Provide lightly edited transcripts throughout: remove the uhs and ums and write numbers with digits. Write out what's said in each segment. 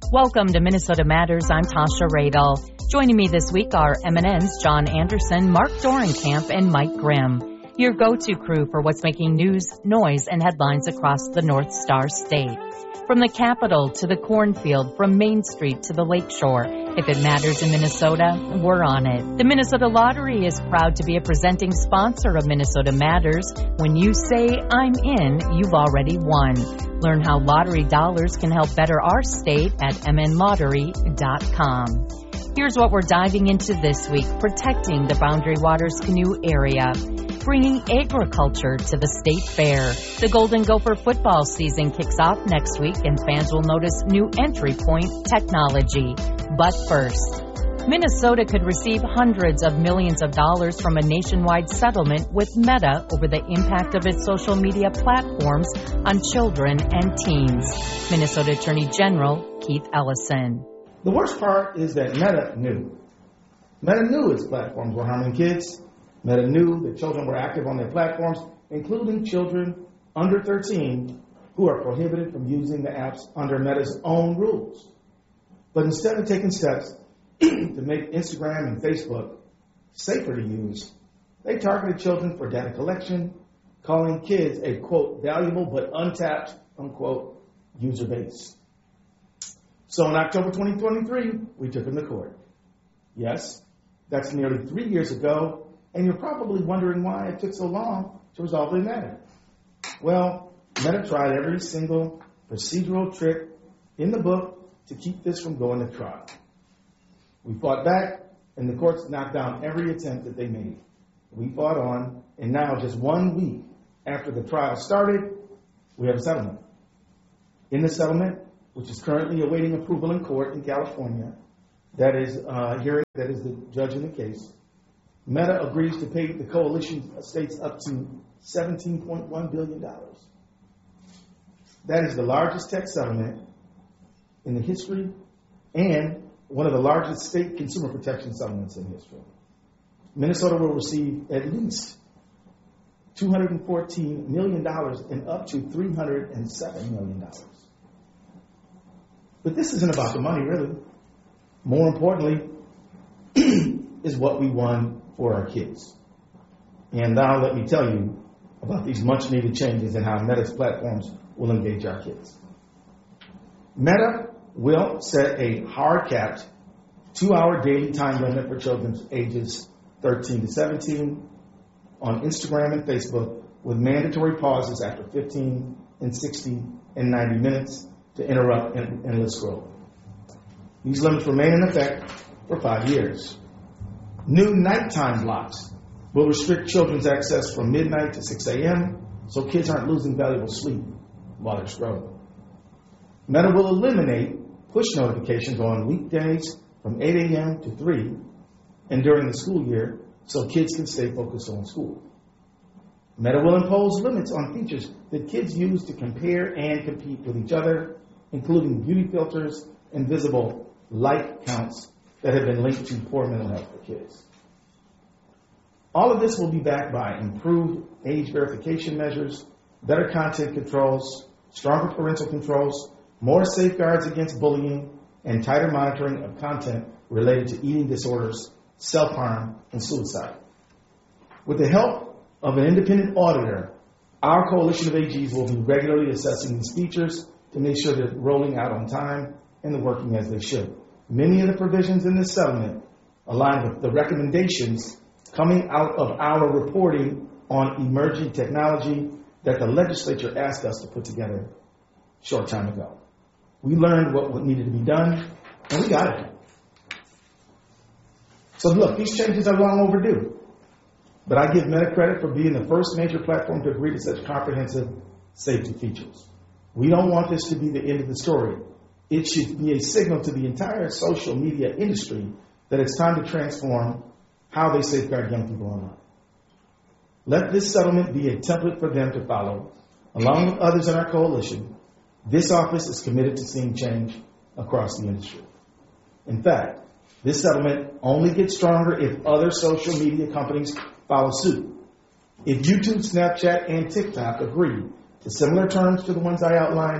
Welcome to Minnesota Matters. I'm Tasha Radel. Joining me this week are MNN's John Anderson, Mark Dorenkamp, and Mike Grimm. Your go-to crew for what's making news, noise, and headlines across the North Star State. From the Capitol to the cornfield, from Main Street to the Lakeshore. If it matters in Minnesota, we're on it. The Minnesota Lottery is proud to be a presenting sponsor of Minnesota Matters. When you say, I'm in, you've already won. Learn how lottery dollars can help better our state at mnlottery.com. Here's what we're diving into this week: protecting the Boundary Waters Canoe area, bringing agriculture to the state fair. The Golden Gopher football season kicks off next week, and fans will notice new entry point technology. But first, Minnesota could receive hundreds of millions of dollars from a nationwide settlement with Meta over the impact of its social media platforms on children and teens. Minnesota Attorney General Keith Ellison. The worst part is that Meta knew. Meta knew its platforms were harming kids. Meta knew that children were active on their platforms, including children under 13 who are prohibited from using the apps under Meta's own rules. But instead of taking steps to make Instagram and Facebook safer to use, they targeted children for data collection, calling kids a, quote, valuable but untapped, unquote, user base. So in October 2023, we took them to court. Yes, that's nearly 3 years ago, and you're probably wondering why it took so long to resolve the matter. Well, Meta tried every single procedural trick in the book to keep this from going to trial. We fought back, and the courts knocked down every attempt that they made. We fought on, and now just 1 week after the trial started, we have a settlement. In the settlement, which is currently awaiting approval in court in California, that is the judge in the case, Meta agrees to pay the coalition states up to $17.1 billion. That is the largest tech settlement in the history and one of the largest state consumer protection settlements in history. Minnesota will receive at least $214 million and up to $307 million. But this isn't about the money, really. More importantly, is what we won for our kids. And now let me tell you about these much-needed changes and how Meta's platforms will engage our kids. Meta will set a hard-capped 2-hour daily time limit for children ages 13 to 17 on Instagram and Facebook, with mandatory pauses after 15 and 60 and 90 minutes to interrupt endless scroll. These limits remain in effect for 5 years. New nighttime blocks will restrict children's access from midnight to 6 a.m. so kids aren't losing valuable sleep while they're scrolling. Meta will eliminate push notifications on weekdays from 8 a.m. to 3 and during the school year so kids can stay focused on school. Meta will impose limits on features that kids use to compare and compete with each other, including beauty filters and visible like counts that have been linked to poor mental health for kids. All of this will be backed by improved age verification measures, better content controls, stronger parental controls, more safeguards against bullying, and tighter monitoring of content related to eating disorders, self-harm, and suicide. With the help of an independent auditor, our coalition of AGs will be regularly assessing these features to make sure they're rolling out on time and they're working as they should. Many of the provisions in this settlement align with the recommendations coming out of our reporting on emerging technology that the legislature asked us to put together a short time ago. We learned what needed to be done, and we got it. So look, these changes are long overdue. But I give Meta credit for being the first major platform to agree to such comprehensive safety features. We don't want this to be the end of the story. It should be a signal to the entire social media industry that it's time to transform how they safeguard young people online. Let this settlement be a template for them to follow. Along with others in our coalition, this office is committed to seeing change across the industry. In fact, this settlement only gets stronger if other social media companies follow suit. If YouTube, Snapchat, and TikTok agree to similar terms to the ones I outlined,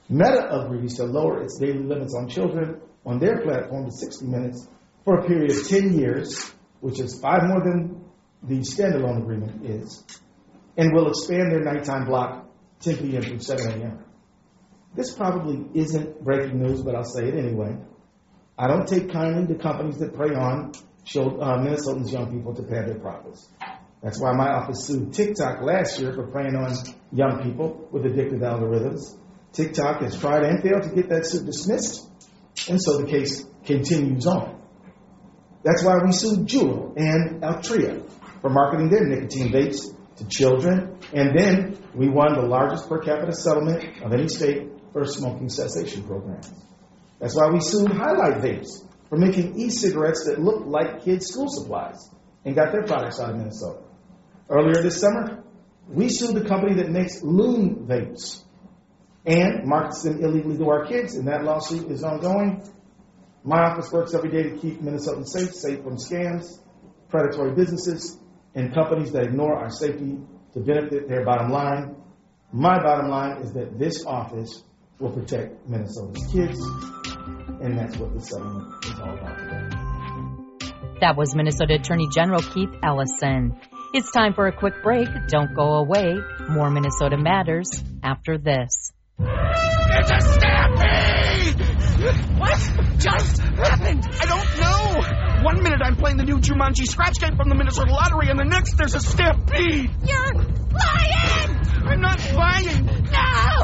Meta agrees to lower its daily limits on children on their platform to 60 minutes for a period of 10 years, which is 5 more than the standalone agreement is, and will expand their nighttime block 10 p.m. through 7 a.m. This probably isn't breaking news, but I'll say it anyway. I don't take kindly to companies that prey on Minnesotans' young people to pad their profits. That's why my office sued TikTok last year for preying on young people with addictive algorithms. TikTok has tried and failed to get that suit dismissed, and so the case continues on. That's why we sued Juul and Altria for marketing their nicotine vapes to children, and then we won the largest per capita settlement of any state for a smoking cessation program. That's why we sued Highlight Vapes for making e-cigarettes that look like kids' school supplies and got their products out of Minnesota. Earlier this summer, we sued the company that makes Loon Vapes and markets them illegally to our kids, and that lawsuit is ongoing. My office works every day to keep Minnesotans safe from scams, predatory businesses, and companies that ignore our safety to benefit their bottom line. My bottom line is that this office will protect Minnesota's kids, and that's what the settlement is all about today. That was Minnesota Attorney General Keith Ellison. It's time for a quick break. Don't go away. More Minnesota Matters after this. It's a stampede! What just happened? I don't know. 1 minute I'm playing the new Jumanji scratch game from the Minnesota Lottery, and the next there's a stampede. You're lying! I'm not lying. No!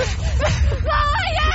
Lying!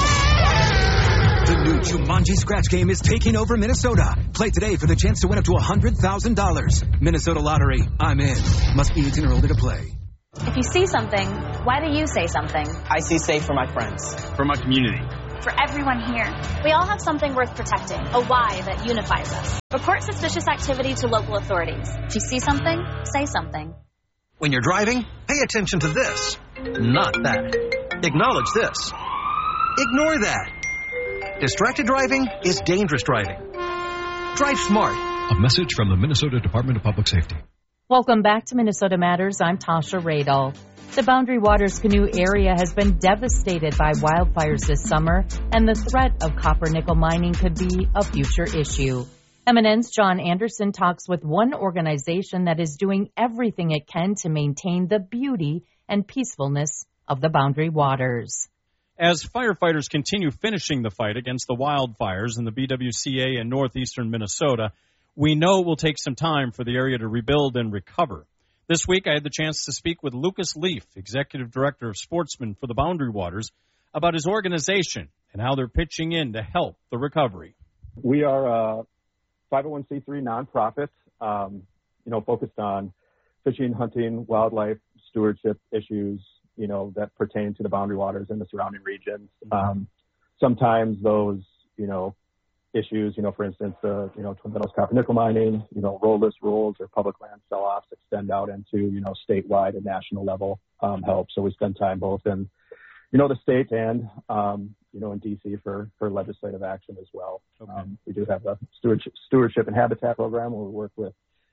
The new Jumanji scratch game is taking over Minnesota. Play today for the chance to win up to $100,000. Minnesota Lottery. I'm in. Must be 18 or older to play. If you see something, why do you say something? I see safe for my friends. For my community. For everyone here. We all have something worth protecting, a why that unifies us. Report suspicious activity to local authorities. If you see something, say something. When you're driving, pay attention to this, not that. Acknowledge this. Ignore that. Distracted driving is dangerous driving. Drive smart. A message from the Minnesota Department of Public Safety. Welcome back to Minnesota Matters. I'm Tasha Radel. The Boundary Waters Canoe area has been devastated by wildfires this summer, and the threat of copper-nickel mining could be a future issue. MNN's John Anderson talks with one organization that is doing everything it can to maintain the beauty and peacefulness of the Boundary Waters. As firefighters continue finishing the fight against the wildfires in the BWCA in northeastern Minnesota, we know it will take some time for the area to rebuild and recover. This week, I had the chance to speak with Lucas Leaf, Executive Director of Sportsmen for the Boundary Waters, about his organization and how they're pitching in to help the recovery. We are a 501c3 nonprofit, focused on fishing, hunting, wildlife, stewardship issues, that pertain to the Boundary Waters and the surrounding regions. Sometimes those, issues, for instance, Twin Meadows copper nickel mining, roadless rules or public land sell-offs extend out into, statewide and national level help. So we spend time both in, the state and, in D.C. for legislative action as well. Okay. We do have a stewardship and habitat program where we work with,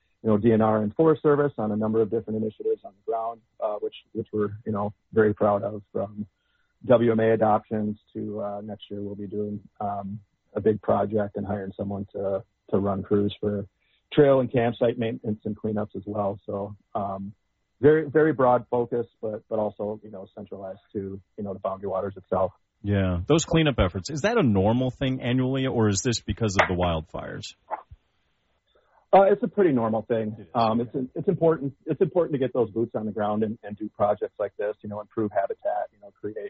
DNR and Forest Service on a number of different initiatives on the ground, which we're, very proud of, from WMA adoptions to next year we'll be doing a big project and hiring someone to run crews for trail and campsite maintenance and cleanups as well. So very, very broad focus, but also, centralized to, the Boundary Waters itself. Yeah, those cleanup efforts, is that a normal thing annually, or is this because of the wildfires? It's a pretty normal thing. It's important to get those boots on the ground and do projects like this, improve habitat, create,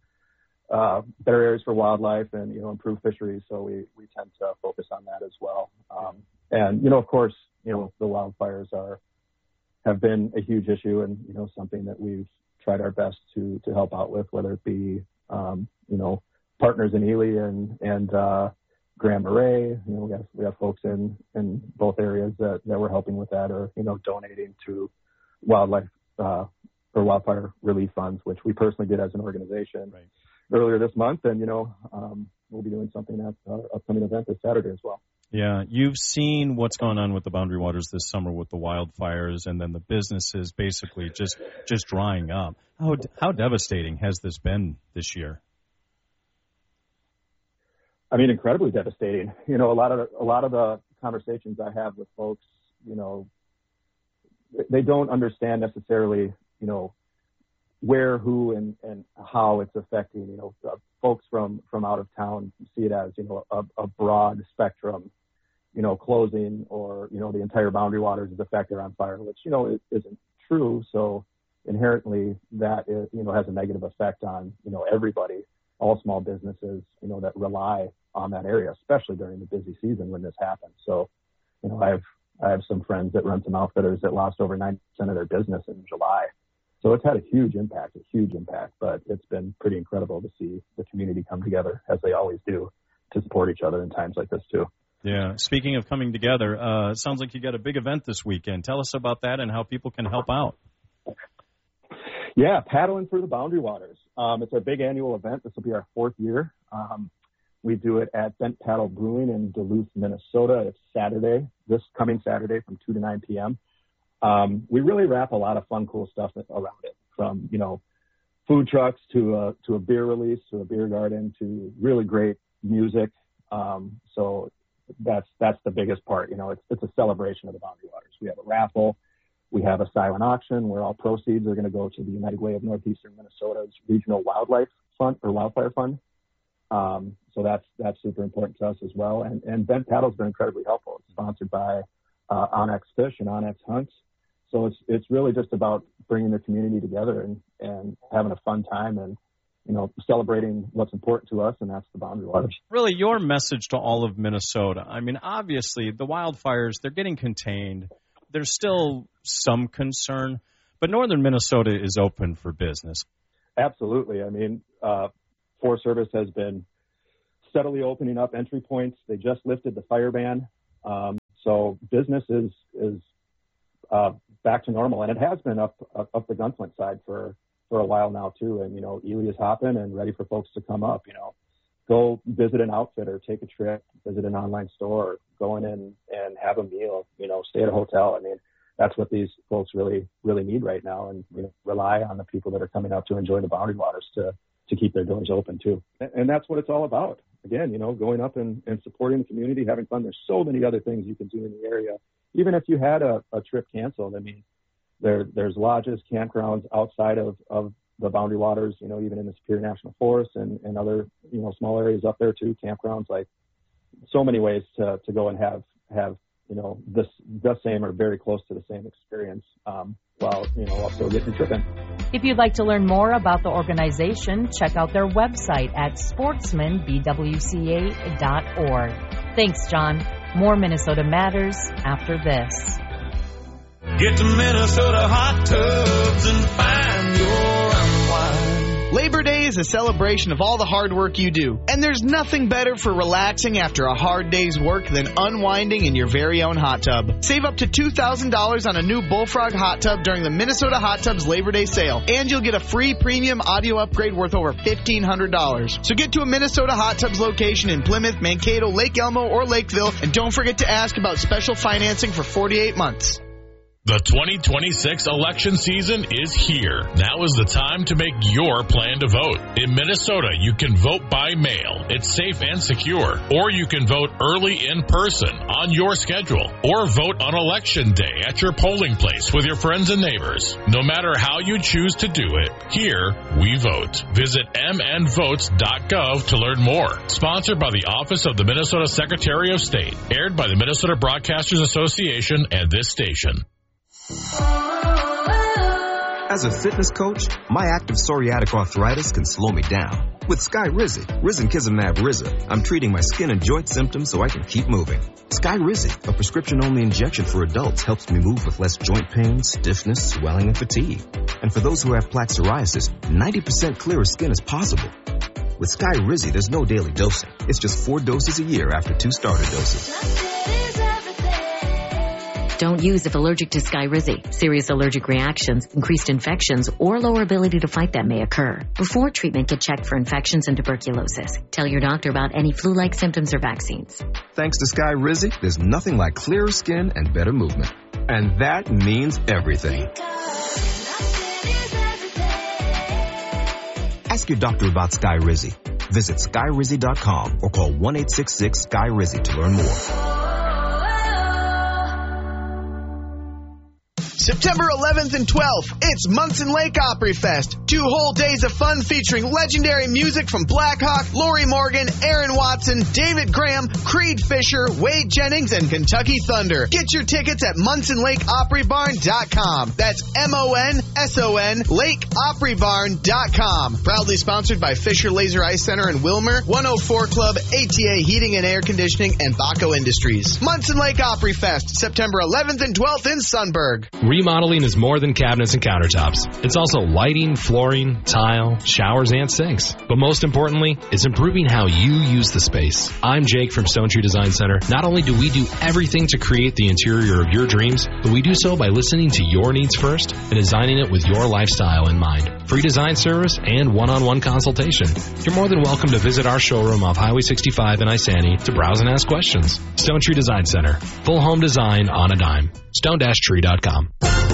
better areas for wildlife and, improve fisheries. So we tend to focus on that as well. And, of course, the wildfires have been a huge issue and, something that we've tried our best to help out with, whether it be, partners in Ely and Grand Marais. We have folks in both areas that we're helping with that, or, donating to wildlife, or wildfire relief funds, which we personally did as an organization. Right. Earlier this month, and we'll be doing something at our upcoming event this Saturday as well. Yeah, you've seen what's going on with the Boundary Waters this summer with the wildfires, and then the businesses basically just drying up. How devastating has this been this year? I mean, incredibly devastating. You know, a lot of the conversations I have with folks, you know, they don't understand necessarily, you know, where, who, and how it's affecting, you know, folks from out of town see it as, you know, a broad spectrum, you know, closing, or, you know, the entire Boundary Waters is affected on fire, which, you know, it isn't true. So inherently that is, you know, has a negative effect on, you know, everybody, all small businesses, you know, that rely on that area, especially during the busy season when this happens. So, you know, I have some friends that run some outfitters that lost over 90% of their business in July. So it's had a huge impact, but it's been pretty incredible to see the community come together, as they always do, to support each other in times like this too. Yeah. Speaking of coming together, it sounds like you got a big event this weekend. Tell us about that and how people can help out. Yeah, Paddling for the Boundary Waters. It's our big annual event. This will be our 4th year. We do it at Bent Paddle Brewing in Duluth, Minnesota. It's Saturday, this coming Saturday from 2 to 9 p.m. We really wrap a lot of fun, cool stuff around it, from, you know, food trucks to a beer release, to a beer garden, to really great music. So that's the biggest part. You know, it's a celebration of the Boundary Waters. We have a raffle. We have a silent auction where all proceeds are going to go to the United Way of Northeastern Minnesota's Regional Wildlife Fund, or Wildfire Fund. So that's super important to us as well. And Bent Paddle's been incredibly helpful. It's sponsored by Onyx Fish and Onyx Hunts. So it's really just about bringing the community together and having a fun time and, you know, celebrating what's important to us, and that's the Boundary Waters. Really, your message to all of Minnesota. I mean, obviously, the wildfires, they're getting contained. There's still some concern, but northern Minnesota is open for business. Absolutely. I mean, Forest Service has been steadily opening up entry points. They just lifted the fire ban. So business is back to normal, and it has been up the Gunflint side for a while now too. And, you know, Ely is hopping and ready for folks to come up, you know, go visit an outfitter, take a trip, visit an online store, go in and have a meal, you know, stay at a hotel. I mean, that's what these folks really, really need right now, and, you know, rely on the people that are coming out to enjoy the Boundary Waters to keep their doors open too. And that's what it's all about. Again, you know, going up and supporting the community, having fun. There's so many other things you can do in the area. Even if you had a trip canceled, I mean, there's lodges, campgrounds outside of the Boundary Waters, you know, even in the Superior National Forest and other, you know, small areas up there too, campgrounds, like so many ways to go and have, you know, the same or very close to the same experience, while, you know, also getting tripping. If you'd like to learn more about the organization, check out their website at sportsmanbwca.org. Thanks, John. More Minnesota Matters after this. Get to Minnesota Hot Tubs and find your unwind. Labor Day is a celebration of all the hard work you do, and there's nothing better for relaxing after a hard day's work than unwinding in your very own hot tub. Save up to $2,000 on a new Bullfrog hot tub during the Minnesota Hot Tubs Labor Day sale, and you'll get a free premium audio upgrade worth over $1,500. So get to a Minnesota Hot Tubs location in Plymouth, Mankato, Lake Elmo, or Lakeville, and don't forget to ask about special financing for 48 months. The 2026 election season is here. Now is the time to make your plan to vote. In Minnesota, you can vote by mail. It's safe and secure. Or you can vote early in person on your schedule. Or vote on election day at your polling place with your friends and neighbors. No matter how you choose to do it, here we vote. Visit mnvotes.gov to learn more. Sponsored by the Office of the Minnesota Secretary of State. Aired by the Minnesota Broadcasters Association and this station. As a fitness coach, my active psoriatic arthritis can slow me down. With Skyrizi, risankizumab Riza, I'm treating my skin and joint symptoms so I can keep moving. Skyrizi, a prescription-only injection for adults, helps me move with less joint pain, stiffness, swelling, and fatigue. And for those who have plaque psoriasis, 90% clearer skin is possible. With Skyrizi, there's no daily dosing. It's just 4 doses a year after 2 starter doses. Don't use if allergic to Skyrizi. Serious allergic reactions, increased infections, or lower ability to fight them may occur. Before treatment, get checked for infections and tuberculosis. Tell your doctor about any flu-like symptoms or vaccines. Thanks to Skyrizi, there's nothing like clearer skin and better movement. And that means everything. Ask your doctor about Skyrizi. Visit SkyRizzy.com or call 1-866-SKY-RIZZY to learn more. September 11th and 12th, it's Munson Lake Opry Fest. 2 whole days of fun featuring legendary music from Black Hawk, Lori Morgan, Aaron Watson, David Graham, Creed Fisher, Wade Jennings, and Kentucky Thunder. Get your tickets at MunsonLakeOpryBarn.com. That's MONSON LakeOpryBarn.com. Proudly sponsored by Fisher Laser Ice Center in Wilmer, 104 Club, ATA Heating and Air Conditioning, and Baco Industries. Munson Lake Opry Fest, September 11th and 12th in Sunburg. Remodeling is more than cabinets and countertops. It's also lighting, flooring, tile, showers, and sinks. But most importantly, it's improving how you use the space. I'm Jake from Stone Tree Design Center. Not only do we do everything to create the interior of your dreams, but we do so by listening to your needs first and designing it with your lifestyle in mind. Free design service and one-on-one consultation. You're more than welcome to visit our showroom off Highway 65 in Isani to browse and ask questions. Stone Tree Design Center. Full home design on a dime. Stone-tree.com.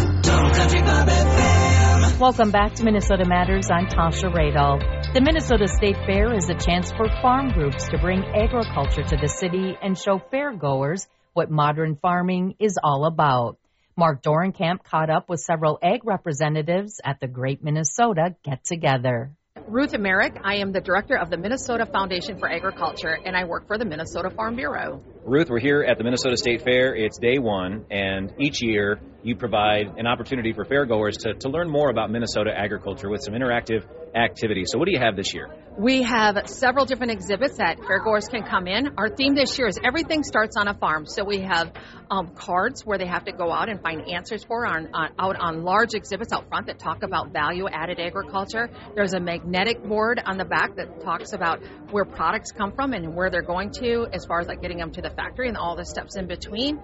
Welcome back to Minnesota Matters. I'm Tasha Radel. The Minnesota State Fair is a chance for farm groups to bring agriculture to the city and show fairgoers what modern farming is all about. Mark Dorenkamp caught up with several ag representatives at the Great Minnesota Get-Together. Ruth Emmerich. I am the director of the Minnesota Foundation for Agriculture, and I work for the Minnesota Farm Bureau. Ruth, we're here at the Minnesota State Fair. It's day one, and each year you provide an opportunity for fairgoers to learn more about Minnesota agriculture with some interactive activities. So what do you have this year? We have several different exhibits that fairgoers can come in. Our theme this year is Everything Starts on a Farm. So we have cards where they have to go out and find answers for out on large exhibits out front that talk about value-added agriculture. There's a magnetic board on the back that talks about where products come from and where they're going to as far as like getting them to the factory and all the steps in between.